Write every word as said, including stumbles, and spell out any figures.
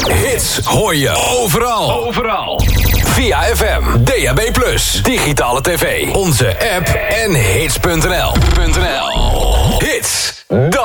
Hits hoor je overal. Overal. Via F M, D A B plus, digitale tv, onze app en hits punt n l.